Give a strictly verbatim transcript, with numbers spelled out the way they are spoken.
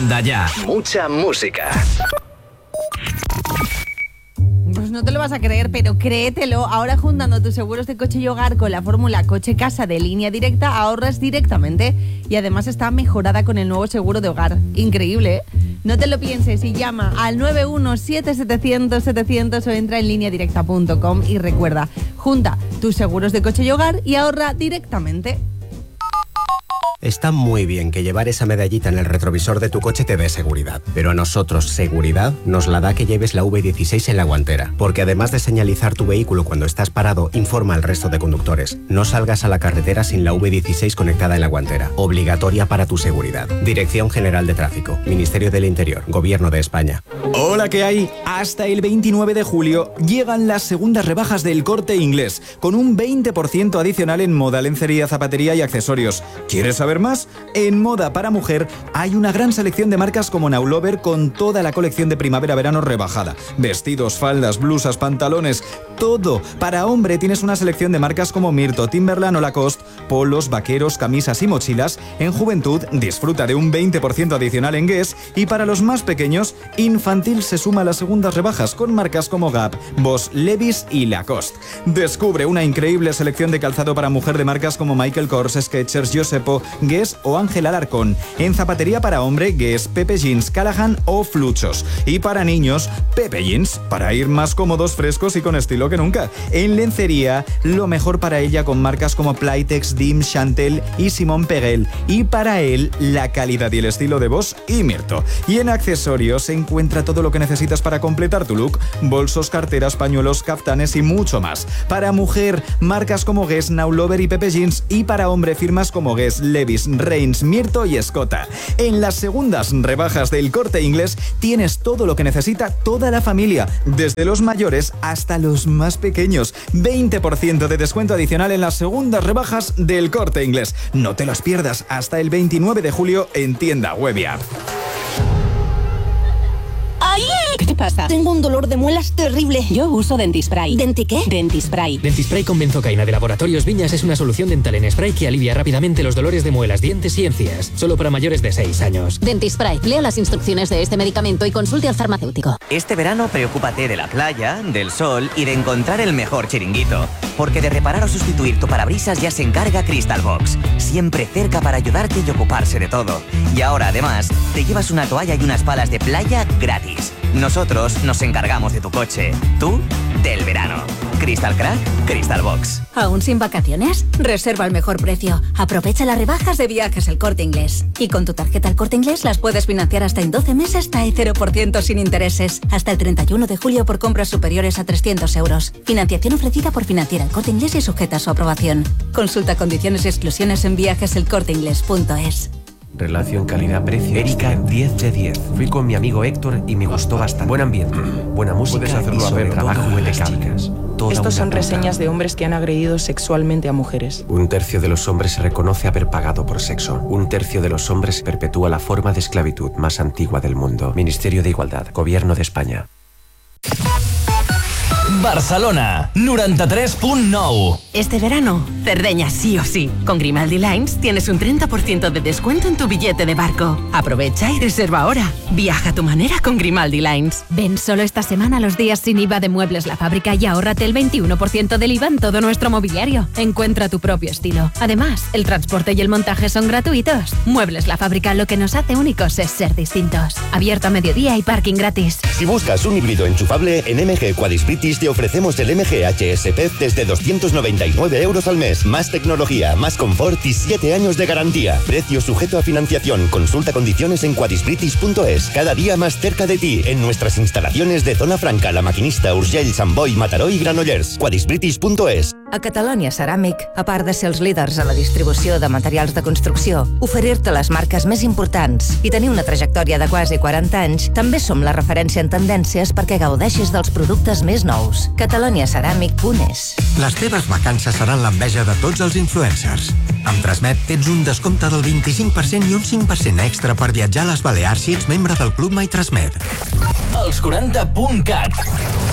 Manda ya. Mucha música. Pues no te lo vas a creer, pero créetelo. Ahora, juntando tus seguros de coche y hogar con la fórmula coche-casa de Línea Directa, ahorras directamente y además está mejorada con el nuevo seguro de hogar. Increíble, ¿eh? No te lo pienses y llama al nueve uno siete setecientos setecientos o entra en línea directa punto com y recuerda, junta tus seguros de coche y hogar y ahorra directamente. Está muy bien que llevar esa medallita en el retrovisor de tu coche te dé seguridad, pero a nosotros seguridad nos la da que lleves la V dieciséis en la guantera, porque además de señalizar tu vehículo cuando estás parado, informa al resto de conductores. No salgas a la carretera sin la V dieciséis conectada en la guantera, obligatoria para tu seguridad. Dirección General de Tráfico, Ministerio del Interior, Gobierno de España. Hola, ¿qué hay? Hasta el veintinueve de julio llegan las segundas rebajas del Corte Inglés, con un veinte por ciento adicional en moda, lencería, zapatería y accesorios. ¿Quieres saber más? En moda para mujer hay una gran selección de marcas como Now Lover con toda la colección de primavera-verano rebajada. Vestidos, faldas, blusas, pantalones, todo. Para hombre tienes una selección de marcas como Mirto, Timberland o Lacoste, polos, vaqueros, camisas y mochilas. En juventud disfruta de un veinte por ciento adicional en Guess y para los más pequeños, infantil se suma a las segundas rebajas con marcas como Gap, Boss, Levi's y Lacoste. Descubre una increíble selección de calzado para mujer de marcas como Michael Kors, Skechers, Josepo, Guess o Ángel Alarcón. En zapatería para hombre, Guess, Pepe Jeans, Callahan o Fluchos. Y para niños, Pepe Jeans, para ir más cómodos, frescos y con estilo que nunca. En lencería, lo mejor para ella con marcas como Playtex, Dim, Chantel y Simón Peguel. Y para él, la calidad y el estilo de Boss y Mirto. Y en accesorios se encuentra todo lo que necesitas para completar tu look. Bolsos, carteras, pañuelos, caftanes y mucho más. Para mujer, marcas como Guess, Now Lover y Pepe Jeans. Y para hombre, firmas como Guess, Levi's, Reins, Mirto y Escota. En las segundas rebajas del Corte Inglés tienes todo lo que necesita toda la familia, desde los mayores hasta los más pequeños. veinte por ciento de descuento adicional en las segundas rebajas del Corte Inglés. No te las pierdas hasta el veintinueve de julio en tienda web y app. ¡Ay! ¿Qué te pasa? Tengo un dolor de muelas terrible. Yo uso Dentispray. ¿Denti qué? Dentispray. Dentispray con benzocaína de Laboratorios Viñas es una solución dental en spray que alivia rápidamente los dolores de muelas, dientes y encías. Solo para mayores de seis años. Dentispray. Lea las instrucciones de este medicamento y consulte al farmacéutico. Este verano preocúpate de la playa, del sol y de encontrar el mejor chiringuito. Porque de reparar o sustituir tu parabrisas ya se encarga Crystal Box. Siempre cerca para ayudarte y ocuparse de todo. Y ahora además te llevas una toalla y unas palas de playa gratis. Nosotros nos encargamos de tu coche, tú del verano. Crystal Crack, Crystal Box. ¿Aún sin vacaciones? Reserva al mejor precio. Aprovecha las rebajas de Viajes El Corte Inglés. Y con tu tarjeta El Corte Inglés las puedes financiar hasta en doce meses hasta el cero por ciento sin intereses. Hasta el treinta y uno de julio por compras superiores a trescientos euros. Financiación ofrecida por Financiera El Corte Inglés y sujeta a su aprobación. Consulta condiciones y exclusiones en viajes el corte inglés punto es. Relación calidad-precio. Erika, diez de diez. Fui con mi amigo Héctor y me gustó bastante. Buen ambiente, buena música. Puedes hacerlo y sobre trabajo de chicas. Estos son reseñas de hombres que han agredido sexualmente a mujeres. Un tercio de los hombres reconoce haber pagado por sexo. Un tercio de los hombres perpetúa la forma de esclavitud más antigua del mundo. Ministerio de Igualdad, Gobierno de España. Barcelona, noranta-tres punt nou. Este verano, Cerdeña sí o sí. Con Grimaldi Lines tienes un treinta por ciento de descuento en tu billete de barco. Aprovecha y reserva ahora. Viaja a tu manera con Grimaldi Lines. Ven solo esta semana los días sin I V A de Muebles La Fábrica y ahórrate el veintiuno por ciento del I V A en todo nuestro mobiliario. Encuentra tu propio estilo. Además, el transporte y el montaje son gratuitos. Muebles La Fábrica, lo que nos hace únicos es ser distintos. Abierto a mediodía y parking gratis. Si buscas un híbrido enchufable, en M G Quadis British te ofrecemos el M G H S P desde doscientos noventa y nueve euros al mes. Más tecnología, más confort y siete años de garantía. Precio sujeto a financiación. Consulta condiciones en quadis british punto es. Cada día más cerca de ti, en nuestras instalaciones de Zona Franca, La Maquinista, Urgell, Sant Boi, Mataró i Granollers. quadis british punto es. A Catalonia Ceràmic, a part de ser els líders a la distribució de materials de construcció, oferir-te les marques més importants i tenir una trajectòria de quasi quaranta anys, també som la referència en tendències perquè gaudeixis dels productes més nous. catalonia ceràmic punt es. Les teves vacances seran l'enveja de tots els influencers. Amb Transmet tens un descompte del vint-i-cinc per cent i un cinc per cent extra per viatjar a les Balears si ets membre del Club My Transmet. Els quaranta punt cat.